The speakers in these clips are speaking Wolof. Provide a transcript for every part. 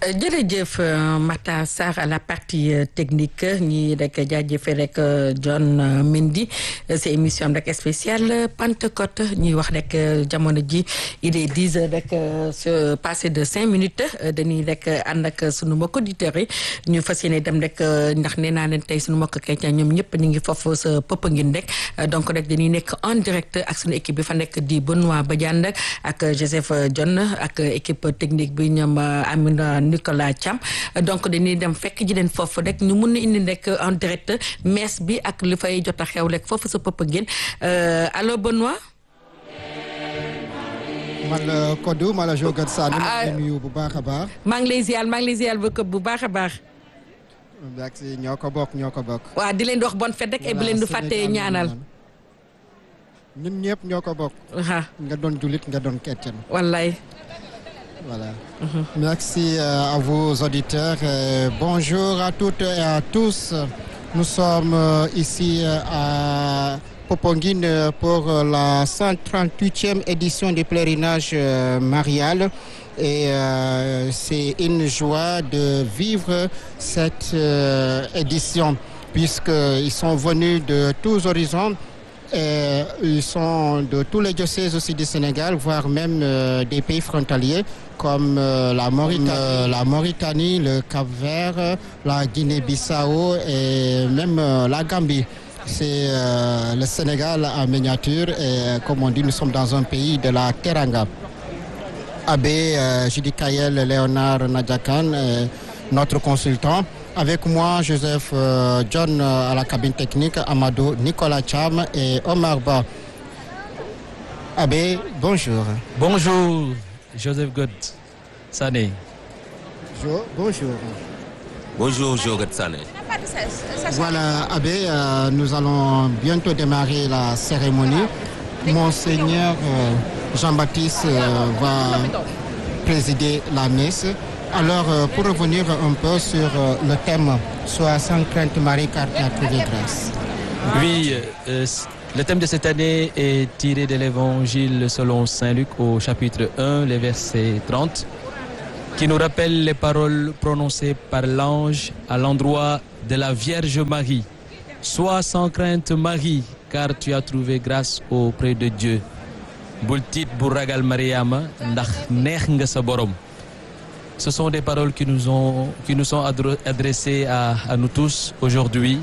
jërëjëf Matar Sarr à la partie technique ñi rek jaajëfee rek John Mendy c'est émission rek spéciale Pentecôte ñuy wax rek jamono ji il est 10 heures rek passé de 5 minutes dañuy rek ànd ak sunu mbokk auditeurs yi ñu fas yéene dem rek ndax nee naa leen tey sunu mbokk chrétien ñoom ñëpp ñu ngi foofu sa Popenguine rek donc rek dañuy nekk en direct ak sunu équipe bi fa nekk di Benoît Badiane ak Joseph John ak équipe technique bi ñoom Amina Nicolas Thiam donc dañuy dem fekk ji leen foofu rek ñu mun na indi rek en direct messe bi ak li fay jot a xew rek foofu sa Popenguine allo Benoît. man la Kodou man la Jogat Sane. maa ngi nuyu bu baax a baax. maa ngi lay ziar bu baax a baax. merci ñoo ko bokk. waaw di leen di wax bonne fête rek et bu leen di fàtte ñaanal. ñun ñëpp ñoo ko bokk. nga doon jullit nga doon chrétien. wallaay. Voilà. Merci à vos auditeurs. Bonjour à toutes et à tous. Nous sommes ici à Popenguine pour la 138e édition du pèlerinage marial. Et c'est une joie de vivre cette édition puisqu'ils sont venus de tous horizons. Et ils sont de tous les diocèses aussi du Sénégal, voire même des pays frontaliers comme la Mauritanie, le Cap-Vert, la Guinée-Bissau et même la Gambie. C'est le Sénégal en miniature et comme on dit, nous sommes dans un pays de la Teranga. Abbé Judy Kayel Léonard Nadjakan, notre consultant. Avec moi, Joseph John à la cabine technique, Amadou Nicolas Thiam et Omar Ba. Abbé, bonjour. Bonjour, Joseph God Sané. Bonjour. Bonjour, Jogat Sané. Voilà, Abbé, nous allons bientôt démarrer la cérémonie. Monseigneur Jean-Baptiste va présider la messe. Alors, pour revenir un peu sur le thème « Sois sans crainte Marie, car tu as trouvé grâce ». Oui, le thème de cette année est tiré de l'évangile selon Saint Luc au chapitre 1, les versets 30, qui nous rappelle les paroles prononcées par l'ange à l'endroit de la Vierge Marie. « Sois sans crainte Marie, car tu as trouvé grâce auprès de Dieu. Bul tiit bu ragal Mariama, ndax neex nga sa borom ». Ce sont des paroles qui nous sont adressées à nous tous aujourd'hui.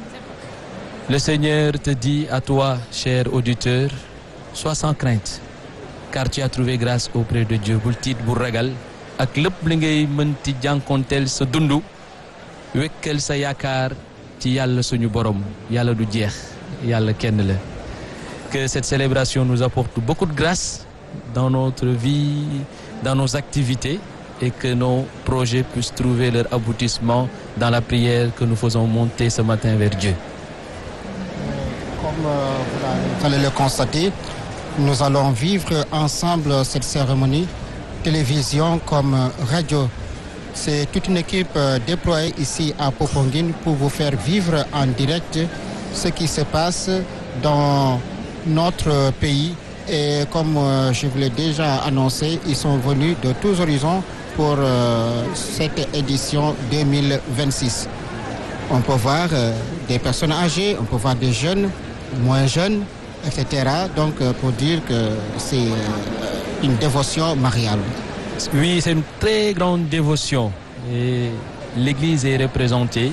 Le Seigneur te dit à toi, cher auditeur, sois sans crainte, car tu as trouvé grâce auprès de Dieu. Bul tiit bu ragal ak lépp li ngay mënti jànkonteel sa dundu wekkel sa yaakaar ci Yàlla suñu borom Yàlla du jeex Yàlla kenn la. Que cette célébration nous apporte beaucoup de grâce dans notre vie, dans nos activités, et que nos projets puissent trouver leur aboutissement dans la prière que nous faisons monter ce matin vers Dieu. Comme vous allez le constater, nous allons vivre ensemble cette cérémonie, télévision comme radio. C'est toute une équipe déployée ici à Popenguine pour vous faire vivre en direct ce qui se passe dans notre pays. Et comme je vous l'ai déjà annoncé, ils sont venus de tous horizons pour cette édition 2026. On peut voir des personnes âgées, on peut voir des jeunes, moins jeunes, etc. Donc pour dire que c'est une dévotion mariale. Oui, c'est une très grande dévotion. Et l'Église est représentée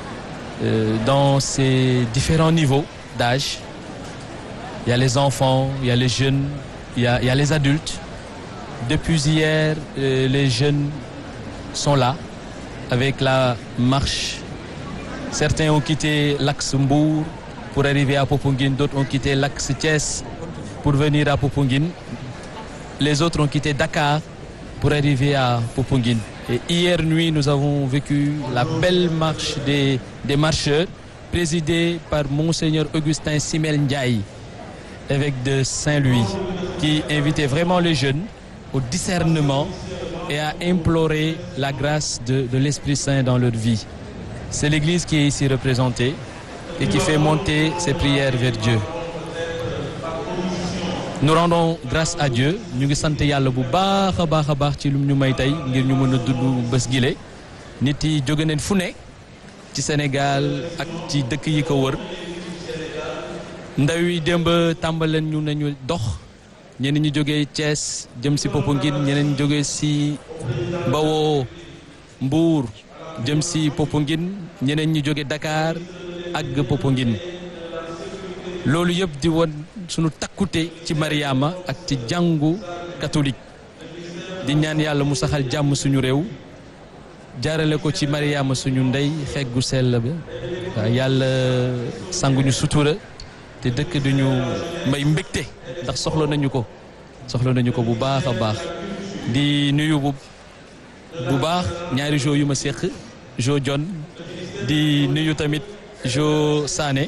dans ses différents niveaux d'âge. Il y a les enfants, il y a les jeunes, il y a les adultes. Depuis hier, les jeunes sont là avec la marche. Certains ont quitté l'axe Mbour pour arriver à Popenguine, d'autres ont quitté l'axe Thiès pour venir à Popenguine. Les autres ont quitté Dakar pour arriver à Popenguine. Et hier nuit, nous avons vécu la belle marche des marcheurs, présidée par Monseigneur Augustin Simel Ndiaye, évêque de Saint-Louis, qui invitait vraiment les jeunes au discernement et à implorer la grâce de l'Esprit Saint dans leur vie. C'est l'Église qui est ici représentée et qui fait monter ses prières vers Dieu. nous rendons grâce à Dieu ñu ngi sant yàlla bu baax a baax ci lu ñu may tey ngir ñu mën a dudd bés gile nit yi jóge neen fu ne ci Sénégal ak ci dëkk yi ko wër ndaw yi démb tàmbaleen ñu nañu dox ñeneen ñi jógee Thiès jëm si Popenguine ñeneen ñi jógee si Bawoo Mbour jëm si Popenguine ñeneen ñi jóge Dakar ak Popenguine loolu yëpp di woon sunu takkute ci Mariama ak ci jàngu catholique di ñaan yàlla mu saxal jàmm suñu réew jaarale ko ci Mariama suñu ndey xeggu sell ba waaw yàlla sanguñu sutura te dëkk duñu may mbégte ndax soxla nañu ko bu baax a baax di nuyu bu baax ñaari jo yu ma séq Jo John di nuyu tamit Jo Sané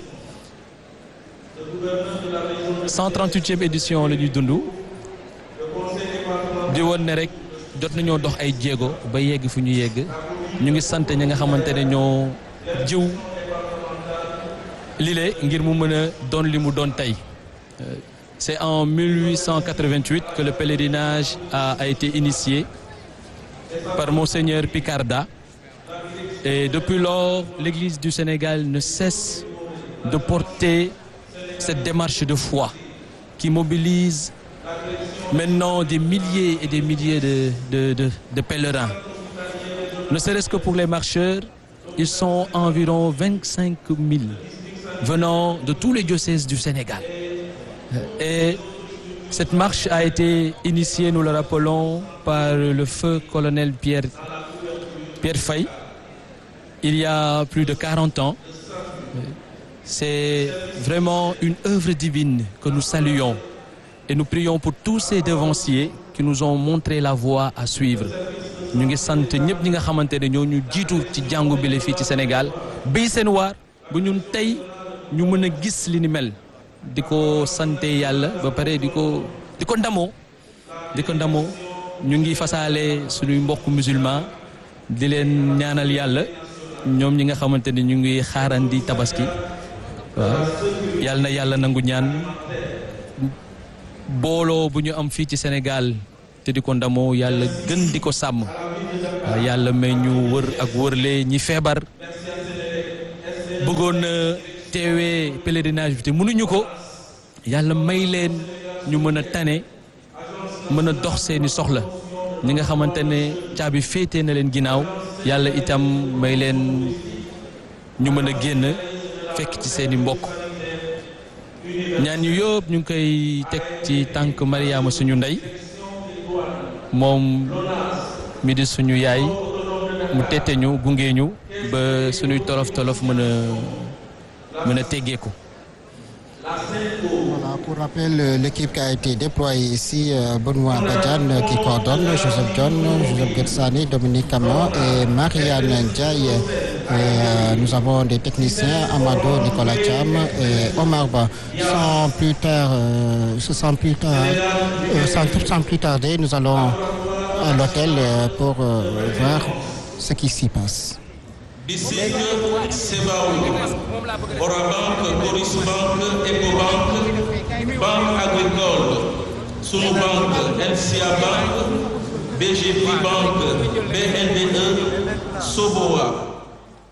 138e édition la ñuy dund di woon ne rek jot nañoo dox ay jéego ba yegg fu ñu yegg ñu ngi sant ñi nga xamante ne ñoo jiw lile ngir mu mën a doon li mu doon tey. C'est en 1888 que le pèlerinage a été initié par Monseigneur Picarda. Et depuis lors, l'Église du Sénégal ne cesse de porter cette démarche de foi qui mobilise maintenant des milliers et des milliers de pèlerins. Ne serait-ce que pour les marcheurs, ils sont environ 25 000 venant de tous les diocèses du Sénégal. Et cette marche a été initiée, nous le rappelons, par le feu colonel Pierre Faye, il y a plus de 40 ans. C'est vraiment une œuvre divine que nous saluons et nous prions pour tous ces devanciers qui nous ont montré la voie à suivre. ñu ngi sant ñëpp ñi nga xamante ne ñoo ñu jiitu ci jàngu bi la fii ci Sénégal béy seen waar bu ñun tey ñu mën a gis li ni mel di ko sante yàlla ba pare di ko ndamoo ñu ngi fasaale suñuy mbokk musulman di leen ñaanal yàlla ñoom ñi nga xamante ne ñu ngi xaarandi tabaski waaw yàlla na yàlla nangu ñaan booloo bu ñu am fii ci Sénégal te di ko ndamoo yàlla gën di ko sàmm waaw yàlla may ñu wër ak wërle ñi feebar bëggoon na teewee pèlerinage bi te mënuñu ko yàlla may leen ñu mën a tane mën a dox seeni soxla ñi nga xamante ne caabi féetee na leen ginnaaw yàlla itam may leen ñu mën a génn fekk ci seeni mbokk ñaan ñu yëpp ñu ngi koy teg ci tànk Mariama suñu ndey moom mi di suñu yaay mu tette ñu gunge ñu ba suñuy tolof mën a teggeeku. Voilà, pour rappel, l'équipe qui a été déployée ici, Benoît Badiane qui coordonne, Joseph John, Joseph Getsani, Dominique Camon et Marianne Ndiaye. Et nous avons des techniciens, Amado, Nicolas Cham et Omar Ba. Sans plus tarder, nous allons à l'hôtel pour voir ce qui s'y passe. BICIC, Sebaou, Orabank, Boris Bank, Ecobank, Banque Agricole, Sunu Bank, NCA Bank, BGP Bank, BNDE, Soboa,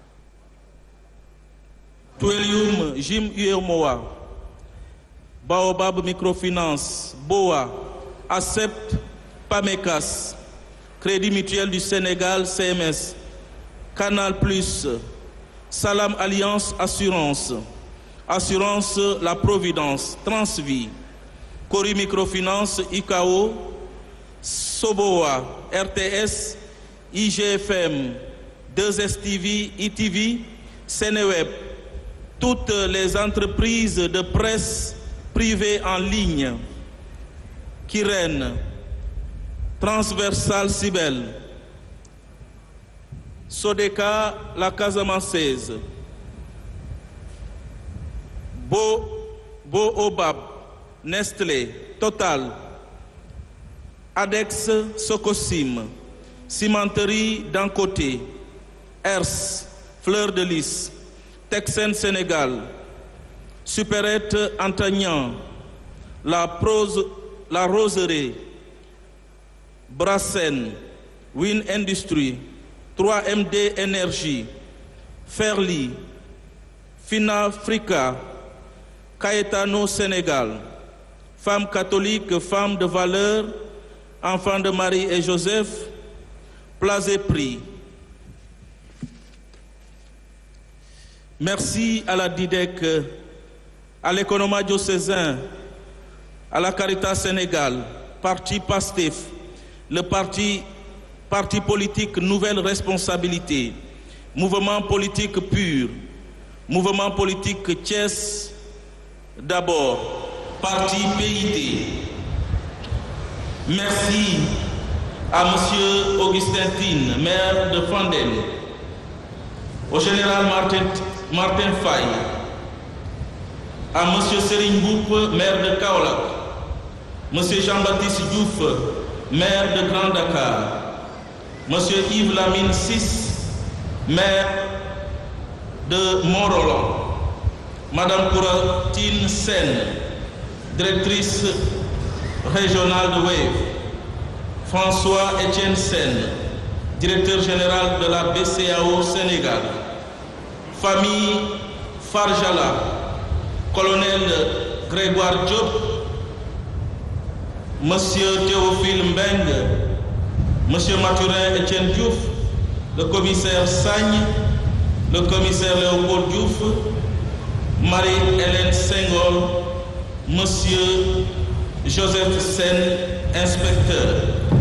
Tuelium, Jim Uermoa, Baobab Microfinance, BOA, Accept, PAMECAS, Crédit Mutuel du Sénégal, CMS, Canal Plus, Salam Alliance Assurance, Assurance La Providence, Transvie, Cori Microfinance, IKO, Soboa, RTS, IGFM, 2STV, ITV, Sénéweb, toutes les entreprises de presse privée en ligne, Kiren, Transversal Cibel, Sodeka, la Casamançaise, Boobab, Nestlé, Total, Adex, Socosim, Cimenterie Dancoté, Ers, Fleur de Lys, Texen Sénégal, Supérette Antagnan, la Roseraie, Brassen, Wind Industry, 3MD Énergie, Ferli, Finafrica, Caetano Sénégal, Femmes catholiques, femmes de valeur, Enfants de Marie et Joseph, Place Prix. Merci à la DIDEC, à l'Économa diocésain, à la Caritas Sénégal, Parti PASTEF, le parti politique Nouvelle Responsabilité, Mouvement politique pur, Mouvement politique Thiès d'abord, Parti PID. Merci à M. Augustin Tine, maire de Fandel, au général Martin Faye, à M. Serigne Mboup, maire de Kaolack, M. Jean-Baptiste Diouf, maire de Grand Dakar, M. Yves Lamine Sis, maire de Mont-Roland, Mme Kouratine Sen, directrice régionale de WAVE, François Etienne Sen, directeur général de la BCAO Sénégal, famille Farjala, colonel Grégoire Diop, Monsieur Théophile Mbeng, Monsieur Mathurin Etienne Diouf, le commissaire Sagne, le commissaire Léopold Diouf, Marie-Hélène Senghor, Monsieur Joseph Sen, inspecteur.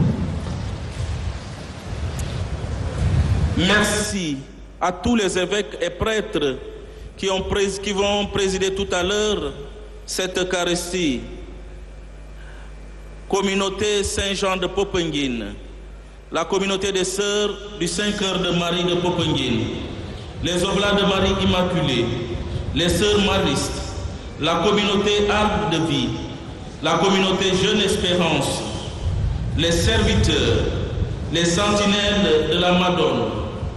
Merci à tous les évêques et prêtres qui vont présider tout à l'heure cette Eucharistie. Communauté Saint-Jean de Popenguine, la communauté des sœurs du Saint-Cœur de Marie de Popenguine, les Oblats de Marie Immaculée, les sœurs maristes, la communauté Arbre de Vie, la communauté Jeune Espérance, les serviteurs, les sentinelles de la Madone,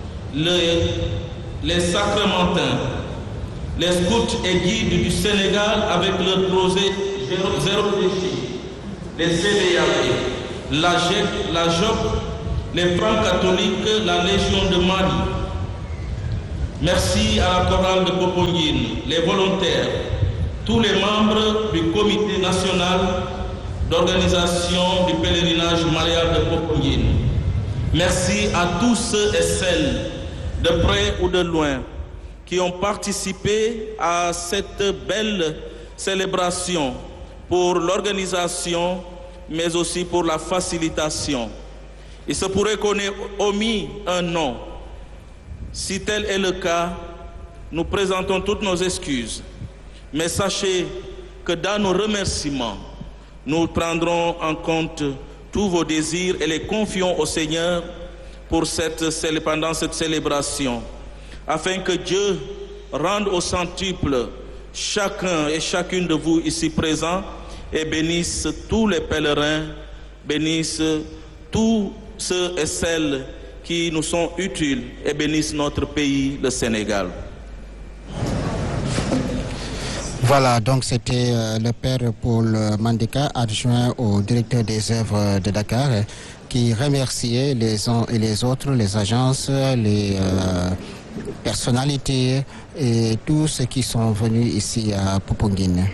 les sacramentins, les scouts et guides du Sénégal avec leur projet zéro déchet, les CVAP, la GEC, la JOP, les francs catholiques, la Légion de Marie. Merci à la chorale de Popenguine, les volontaires, tous les membres du comité national d'organisation du pèlerinage marial de Popenguine. Merci à tous ceux et celles, de près ou de loin, qui ont participé à cette belle célébration pour l'organisation, mais aussi pour la facilitation. Il se pourrait qu'on ait omis un nom. Si tel est le cas, nous présentons toutes nos excuses. Mais sachez que dans nos remerciements, nous prendrons en compte tous vos désirs et les confions au Seigneur pendant cette célébration, afin que Dieu rende au centuple chacun et chacune de vous ici présents et bénisse tous les pèlerins, bénisse tous ceux et celles qui nous sont utiles et bénisse notre pays, le Sénégal. Voilà, donc c'était le père Paul Mandika, adjoint au directeur des œuvres de Dakar, qui remerciait les uns et les autres, les agences, les personnalités et tous ceux qui sont venus ici à Popenguine.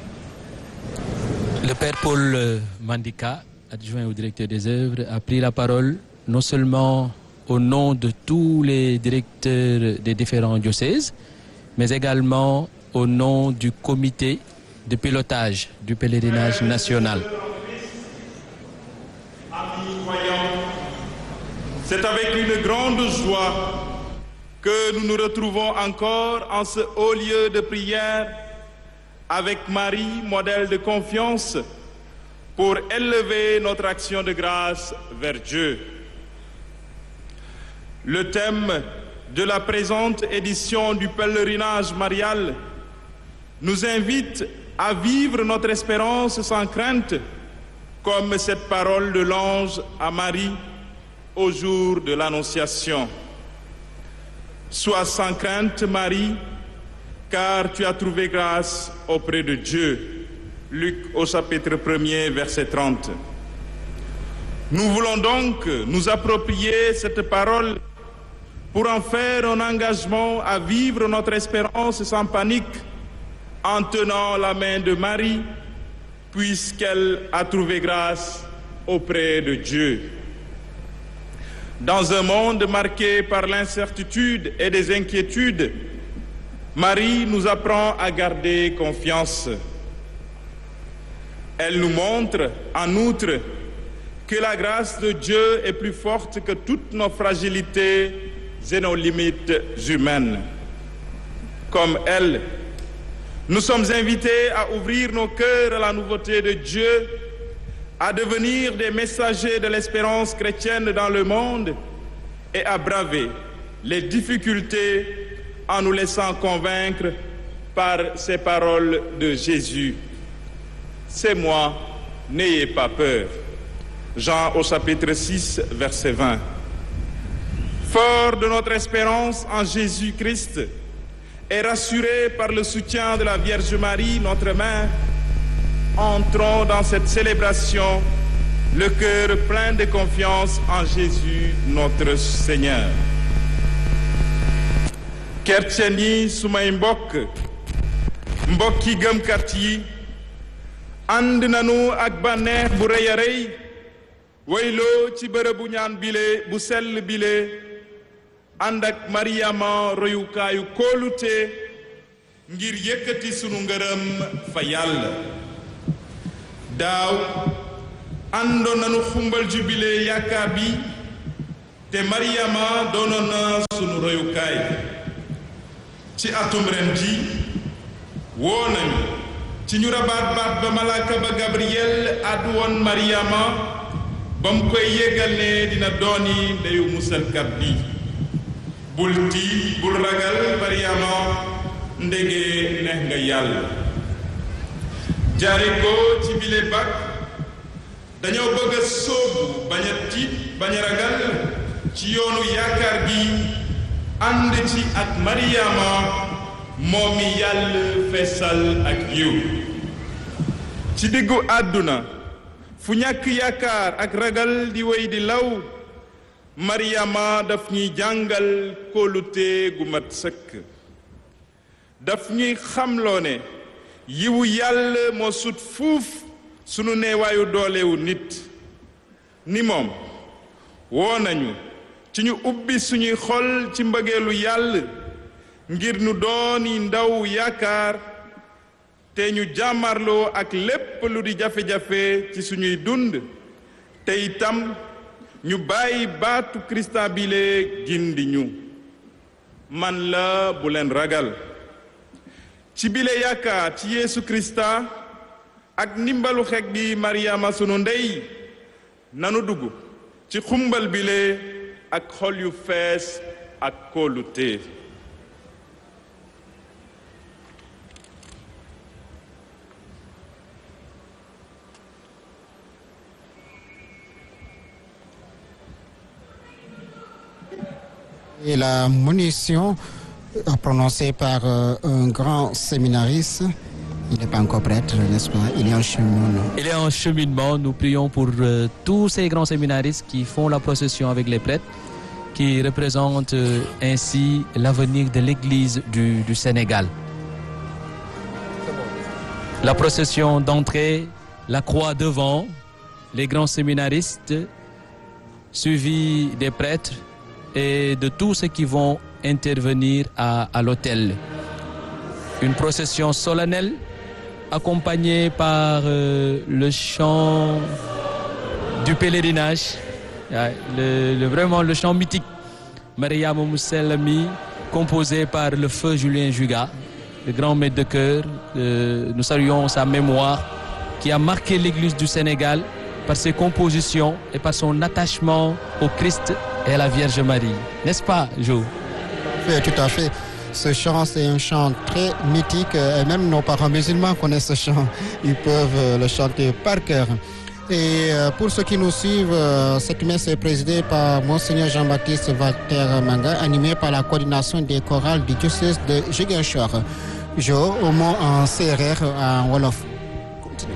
Le père Paul Mandika, adjoint au directeur des œuvres, a pris la parole non seulement au nom de tous les directeurs des différents diocèses, mais également au nom du comité de pilotage du pèlerinage national. Amis croyants, c'est avec une grande joie que nous nous retrouvons encore en ce haut lieu de prière avec Marie, modèle de confiance, pour élever notre action de grâce vers Dieu. Le thème de la présente édition du pèlerinage marial nous invite à vivre notre espérance sans crainte, comme cette parole de l'ange à Marie au jour de l'Annonciation. Sois sans crainte, Marie, car tu as trouvé grâce auprès de Dieu. Luc au chapitre 1er, verset 30. Nous voulons donc nous approprier cette parole pour en faire un engagement à vivre notre espérance sans panique en tenant la main de Marie, puisqu'elle a trouvé grâce auprès de Dieu. Dans un monde marqué par l'incertitude et des inquiétudes, Marie nous apprend à garder confiance. Elle nous montre, en outre, que la grâce de Dieu est plus forte que toutes nos fragilités et nos limites humaines. Comme elle, nous sommes invités à ouvrir nos cœurs à la nouveauté de Dieu, à devenir des messagers de l'espérance chrétienne dans le monde et à braver les difficultés en nous laissant convaincre par ces paroles de Jésus. C'est moi, n'ayez pas peur. Jean au chapitre 6, verset 20. Fort de notre espérance en Jésus-Christ et rassurés par le soutien de la Vierge Marie, notre mère, entrons dans cette célébration, le cœur plein de confiance en Jésus, notre Seigneur. Chrétien yi sumay mbokk yi gëmkat yi ànd nanu ak bànneex bu rëy a rëy wayloo ci bërëbu ñaan bile bu sell bile ànd ak Mariama royukaayu kóolute ngir yëkkati sunu ngërëm fa Yàlla. Daaw àndoon nanu xumbal jubile yaakaar bi te Mariama doonoon na sunu royukaay. Ci atum ren ji woo nañu ci ñu rabaat baat ba malaaka ba Gabriel àddu woon Mariama ba mu koy yégal ne dina dooni ndeyu musalkat bi. Bul tiit bul ragal Mariama ndege neex nga Yàlla. jaare ko ci bile bak dañoo bëgg a sóobu bañ a tiit bañ a ragal ci yoonu yaakaar gi ànd ci ak Mariama moom mi Yàlla feesal ak yiw. ci diggu àdduna fu ñàkk yaakaar ak ragal di wéy di law Mariama daf ñuy jàngal kóolute gu mat sëkk. daf ñuy xamloo ne yiwu Yàlla moo sut fuuf sunu neewaayu doolewu nit. ni moom woo nañu ci ñu ubbi suñuy xol ci mbëggeelu Yàlla ngir nu dooni ndaw yaakaar te ñu jàmmarloo ak lépp lu di jafe-jafe ci suñuy dund te itam ñu bàyyi baatu Krista bile gindi ñu. man la bu leen ragal. ci bile yaakaar ci Yeesu Krista ak ndimbalu xeeg di Mariama sunu ndey nanu dugg ci xumbal bile ak xol yu fees ak kóolute. Et la monition prononcée par un grand séminariste, il n'est pas encore prêtre, n'est-ce pas? Il est en cheminement. Il est en cheminement. Nous prions pour tous ces grands séminaristes qui font la procession avec les prêtres, qui représentent ainsi l'avenir de l'Église du Sénégal. La procession d'entrée, la croix devant, les grands séminaristes, suivis des prêtres et de tous ceux qui vont intervenir à l'autel. Une procession solennelle accompagnée par le chant du pèlerinage, vraiment le chant mythique Mariama Mousselami, composé par le feu Julien Juga, le grand maître de chœur. Nous saluons sa mémoire qui a marqué l'Église du Sénégal par ses compositions et par son attachement au Christ et à la Vierge Marie. N'est-ce pas, Jo? Oui, tout à fait. Ce chant, c'est un chant très mythique et même nos parents musulmans connaissent ce chant. Ils peuvent le chanter par cœur. Et pour ceux qui nous suivent, cette messe est présidée par Monseigneur Jean-Baptiste Walter Manga, animée par la coordination des chorales du diocèse de Ziguinchor. Jo, au mot en CRR, en Wolof. Continue.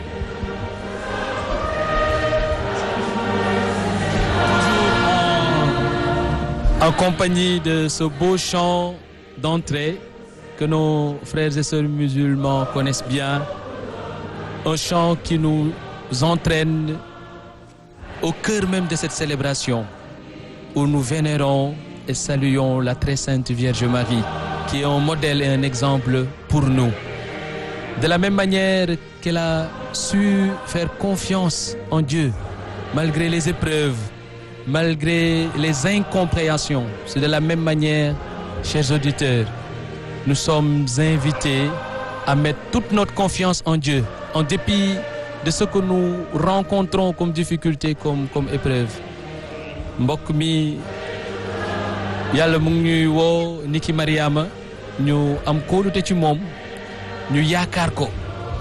en compagnie de ce beau chant d'entrée que nos frères et sœurs musulmans connaissent bien, un chant qui nous entraîne au cœur même de cette célébration où nous vénérons et saluons la très sainte Vierge Marie, qui est un modèle et un exemple pour nous. De la même manière qu'elle a su faire confiance en Dieu, malgré les épreuves, malgré les incompréhensions, c'est de la même manière, chers auditeurs, nous sommes invités à mettre toute notre confiance en Dieu, en dépit de ce que nous rencontrons comme difficulté, comme épreuve. Mbokk mi Yàlla mu ngi ñuy woo niki Mariama ñu am kóolute ci moom ñu yaakaar ko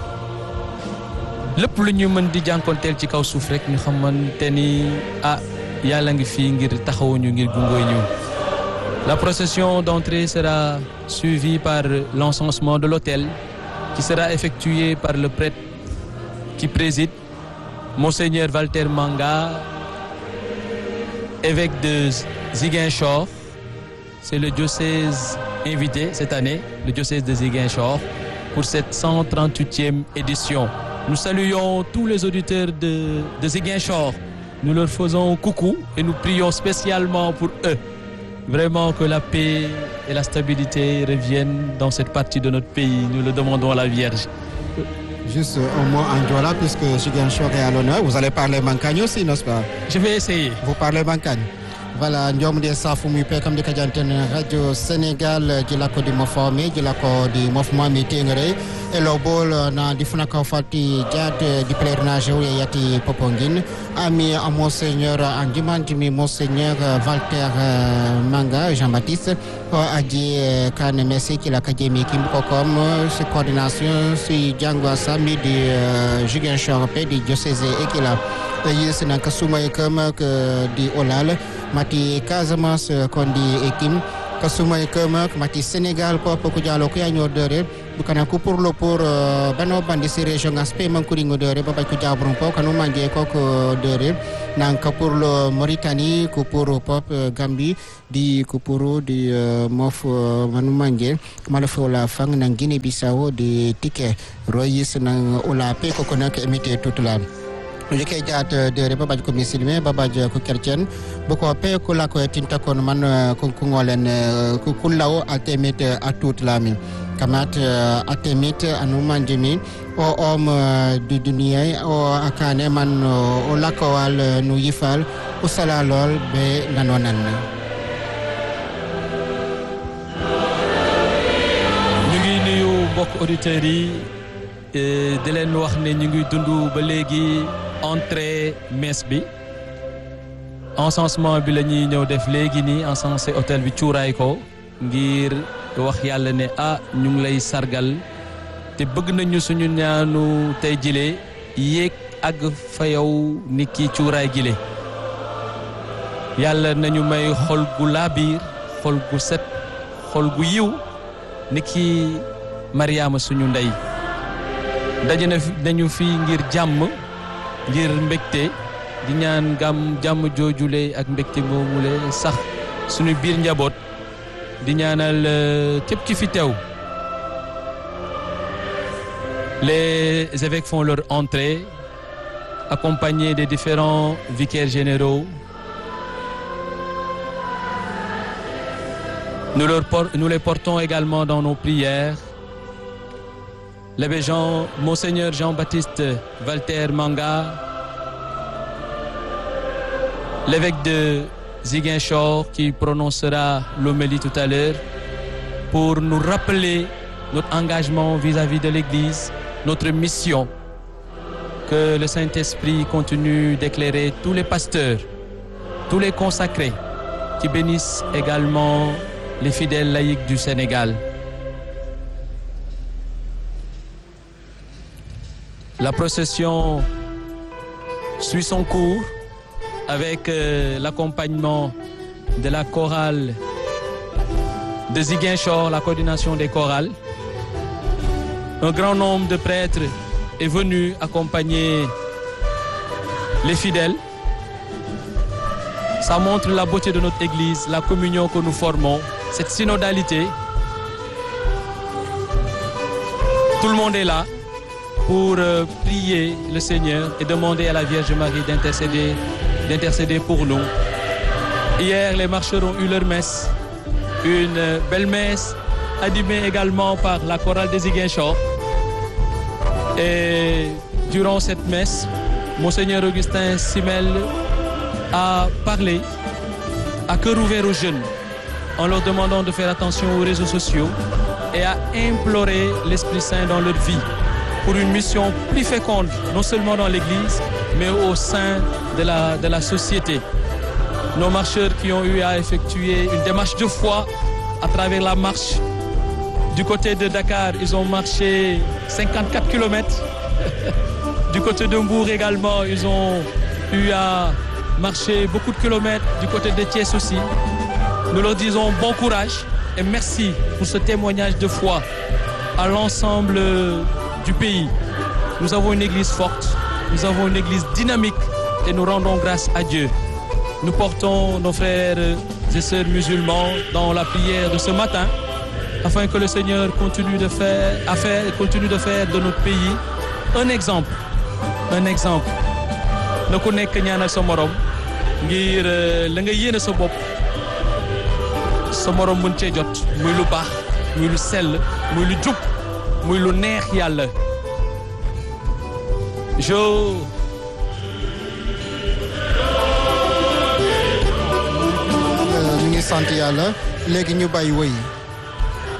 lépp lu ñu mën di jànkonteel ci kaw suuf rek ñu xamante ni Yàlla ngi fii ngir taxawuñu ngir gunge ñu. La procession d'entrée sera suivie par l'encensement de l'autel qui sera effectué par le prêtre qui préside, Monseigneur Walter Manga, évêque de Ziguinchor. C'est le diocèse invité cette année, le diocèse de Ziguinchor, pour cette 138e édition. Nous saluons tous les auditeurs de Ziguinchor. Nous leur faisons coucou et nous prions spécialement pour eux. Vraiment que la paix et la stabilité reviennent dans cette partie de notre pays. Nous le demandons à la Vierge. Juste un mot en Joola, puisque Ziguinchor est à l'honneur. Vous allez parler Mankagne aussi, n'est-ce pas? Je vais essayer. Vous parlez Mankagne. Voilà, ndiom de safu mu pe comme de kadianten radio Sénégal de la Côte Mofomé de la Côte du mouvement meetingre et le bol na difuna ka fati diat di pèlerinage ou yati Popenguine ami à monseigneur Andimandi monseigneur Walter Manga Jean-Baptiste a dit kan merci qui l'académie qui comme ce coordination si jangwa sami de Ziguinchor pe di diocèse et qui la yis na kasuma comme que di Olal mati Casamance kondi ekim kasuma kama mati Sénégal pop ko jalo ko yanyo dere bukana ko pour bano bandi si région aspect man ko ringo dere baba ko jabron po kanu manje ko dere nan ka pour le Mauritanie ko pour pop Gambie di ko pour di mof manu manje mala fo la fang nan Guinée Bissau di ticket royis nan ola pe ko nak émité toute la jike jaat de babaj ko musulman babaj ko chrétien boko pe ko la ko tinta kon man ko ngolen ko kullaw atemit atut lami kamat atemit anu manjimi o du dunia o akane man o lakowal nu yifal o salalol be nanonan ñu ngi nuyu mbokk auditeurs yi di leen wax ne ñu ngi dund ba léegi entrée messe bi encensement bi la ñuy ñëw def léegi nii encensé hôtel bi cuuraay ko ngir wax yàlla ne ñu ngi lay sargal te bëgg nañu suñu ñaanu tey jile yéeg ak fa yow ni ki cuuraay gile yàlla nañu may xol gu laabiir xol gu set xol gu yiw ni ki Mariama suñu ndey daje nañu fi ngir jàmm ngir mbégte di ñaan jàmm joojule ak mbégte moomule sax suñu biir njaboot di ñaanal képp ki fi teew. Les évêques font leur entrée accompagnés des différents vicaires généraux. Nous les portons également dans nos prières. L'abbé Monseigneur Jean-Baptiste Walter Manga, l'évêque de Ziguinchor qui prononcera l'homélie tout à l'heure pour nous rappeler notre engagement vis-à-vis de l'Église, notre mission, que le Saint-Esprit continue d'éclairer tous les pasteurs, tous les consacrés qui bénissent également les fidèles laïcs du Sénégal. La procession suit son cours avec l'accompagnement de la chorale de Ziguinchor, la coordination des chorales. Un grand nombre de prêtres est venu accompagner les fidèles. Ça montre la beauté de notre Église, la communion que nous formons, cette synodalité. Tout le monde est là pour prier le Seigneur et demander à la Vierge Marie d'intercéder pour nous. Hier, les marcheurs ont eu leur messe, une belle messe animée également par la chorale des Ziguinchor. Et durant cette messe, Monseigneur Augustin Simmel a parlé à cœur ouvert aux jeunes en leur demandant de faire attention aux réseaux sociaux et a imploré l'Esprit Saint dans leur vie pour une mission plus féconde, non seulement dans l'Église, mais au sein de la société. Nos marcheurs qui ont eu à effectuer une démarche de foi à travers la marche. Du côté de Dakar, ils ont marché 54 km. Du côté de Mbour également, ils ont eu à marcher beaucoup de kilomètres. Du côté de Thiès aussi. Nous leur disons bon courage et merci pour ce témoignage de foi à l'ensemble du pays. Nous avons une église forte, nous avons une église dynamique et nous rendons grâce à Dieu. Nous portons nos frères et sœurs musulmans dans la prière de ce matin afin que le Seigneur continue de faire de notre pays un exemple. Na ku nekk ñaanal sa morom ngir la nga yéene sa bopp sa morom mën cee jot muy lu baax muy lu sell muy lu jub muy lu neex yàlla. ñu ngi sant yàlla léegi ñu bàyyi woy